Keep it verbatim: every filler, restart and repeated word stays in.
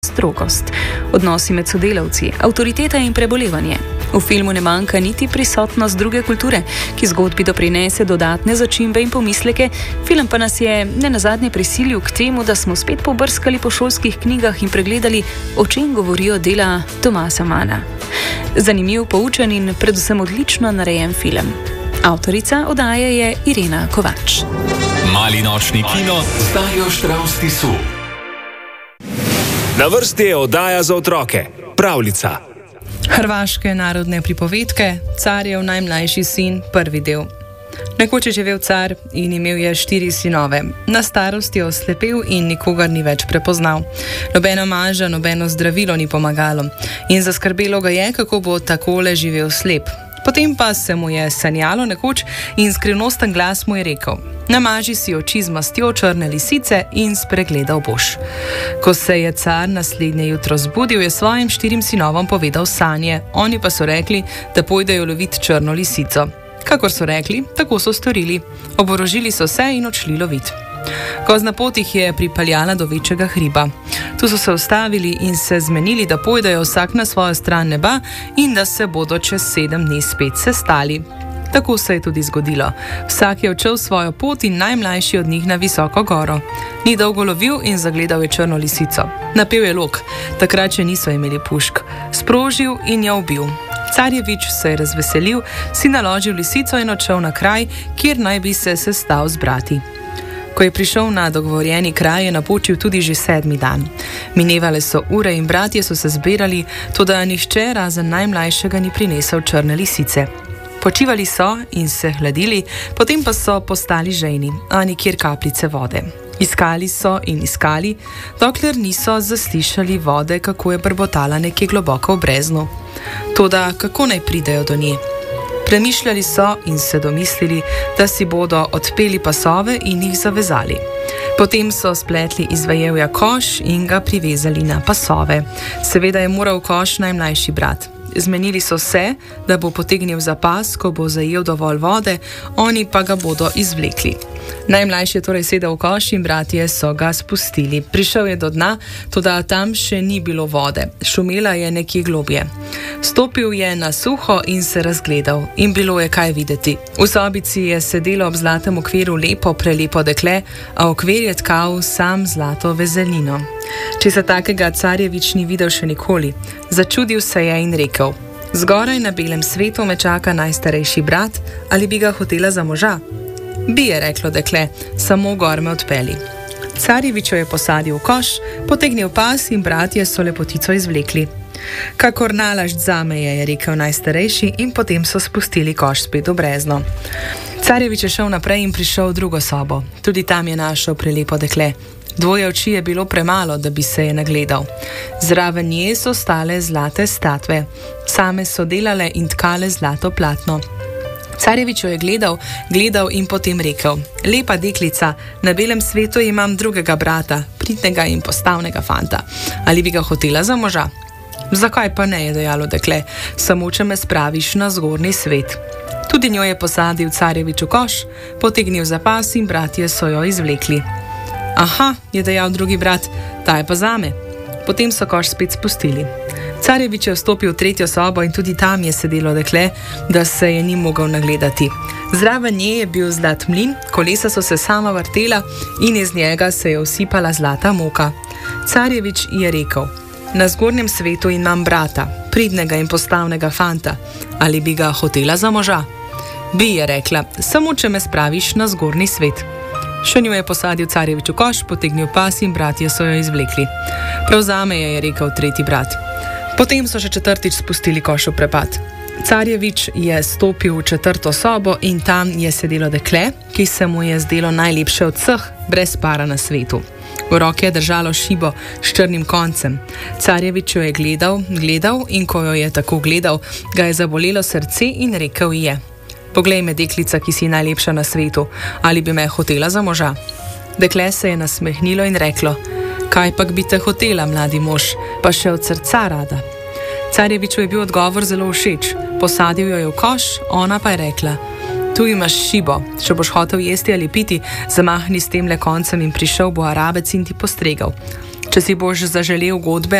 strogost, odnosi med sodelavci, avtoriteta in prebolevanje. V filmu ne manjka niti prisotnost druge kulture, ki zgodbi doprinese dodatne začimbe in pomisleke, film pa nas je nenazadnje prisilil k temu, da smo spet pobrskali po šolskih knjigah in pregledali, o čem govorijo dela Tomasa Mana. Zanimiv, poučen in predvsem odlično narejen film. Avtorica oddaje je Irena Kovač. Mali nočni kino, zdajo Štravsti su. Na vrsti je oddaja za otroke, pravljica. Hrvaške narodne pripovedke, Carjev najmlajši sin, prvi del. Nekoč je živel car in imel je štiri sinove. Na starost je oslepel in nikogar ni več prepoznal. Nobena maža, nobeno zdravilo ni pomagalo in zaskrbelo ga je, kako bo takole živel slep. Potem pa se mu je sanjalo nekoč in skrivnosten glas mu je rekel: namaži si oči z mastjo črne lisice in spregledal boš. Ko se je car naslednje jutro zbudil, je svojim štirim sinovom povedal sanje, oni pa so rekli, da pojdejo lovit črno lisico. Kakor so rekli, tako so storili. Oborožili so se in odšli lovit. Kozna pot jih je pripeljala do večjega hriba. Tu so se ustavili in se zmenili, da pojdejo vsak na svojo stran neba in da se bodo čez sedem dni spet sestali. Tako se je tudi zgodilo. Vsak je odšel svojo pot in najmlajši od njih na visoko goro. Ni dolgo lovil in zagledal je črno lisico. Napel je lok, takrat še niso imeli pušk. Sprožil in jo ubil. Carjevič se je razveselil, si naložil lisico in odšel na kraj, kjer naj bi se sestal z brati. Ko je prišel na dogovorjeni kraj, je napočil tudi že sedmi dan. Minevale so ure in bratje so se zbirali, toda nihče razen najmlajšega ni prinesel črne lisice. Počivali so in se hladili, potem pa so postali žejni, a nikjer kapljice vode. Iskali so in iskali, dokler niso zaslišali vode, kako je brbotala nekje globoko v breznu. Toda kako naj pridejo do nje? Premišljali so in se domislili, da si bodo odpeli pasove in jih zavezali. Potem so spletli iz vejevja koš in ga privezali na pasove. Seveda je moral koš najmlajši brat. Zmenili so se, da bo potegnil za pas, ko bo zajel dovolj vode, oni pa ga bodo izvlekli. Najmlajši je torej sedel v koš in bratje so ga spustili. Prišel je do dna, toda tam še ni bilo vode. Šumela je nekje globje. Stopil je na suho in se razgledal. In bilo je kaj videti. V sobici je sedelo ob zlatem okviru lepo, prelepo dekle, a okvir je tkal sam zlato vezelino. Česa takega Carjevič ni videl še nikoli. Začudil se je in rekel: zgoraj na belem svetu me čaka najstarejši brat, ali bi ga hotela za moža? Bi, je reklo dekle, samo gor me odpeli. Carjevič jo je posadil v koš, potegnil pas in bratje so lepotico izvlekli. Kakor nalašč zame je, je rekel najstarejši in potem so spustili koš spet v brezno. Carjevič je šel naprej in prišel v drugo sobo. Tudi tam je našel prelepo dekle. Dvoje oči je bilo premalo, da bi se je nagledal. Zraven nje so stale zlate statve. Same so delale in tkale zlato platno. Carjevič jo je gledal, gledal in potem rekel: lepa deklica, na belem svetu imam drugega brata, pridnega in postavnega fanta. Ali bi ga hotela za moža? Zakaj pa ne, je dejalo dekle, samo če me spraviš na zgornji svet. Tudi njo je posadil Carjevič v koš, potegnil za pas in bratje so jo izvlekli. Aha, je dejal drugi brat, ta je pa zame. Potem so koš spet spustili. Carjevič je vstopil v tretjo sobo in tudi tam je sedelo dekle, da se je ni mogel nagledati. Zraven nje je bil zlat mlin, kolesa so se sama vrtela in iz njega se je usipala zlata moka. Carjevič je rekel: na zgornjem svetu imam brata, pridnega in postavnega fanta. Ali bi ga hotela za moža? Bi, je rekla, samo če me spraviš na zgornji svet. Še njo je posadil Carjevič v koš, potegnil pas in bratje so jo izvlekli. Prav zame je, je rekel tretji brat. Potem so še četrtič spustili koš v prepad. Carjevič je stopil v četrto sobo in tam je sedelo dekle, ki se mu je zdelo najlepše od vseh, brez para na svetu. V roki je držalo šibo s črnim koncem. Carjevič jo je gledal, gledal in ko jo je tako gledal, ga je zabolelo srce in rekel je: poglej me, deklica, ki si najlepša na svetu, ali bi me hotela za moža? Dekle se je nasmehnilo in reklo: kaj pak bi te hotela, mladi mož, pa še od srca rada. Carjeviču je bil odgovor zelo všeč. Posadil jo je v koš, ona pa je rekla: tu imaš šibo, če boš hotel jesti ali piti, zamahni s temle koncem in prišel bo Arabec in ti postregal. Če si boš zaželel godbe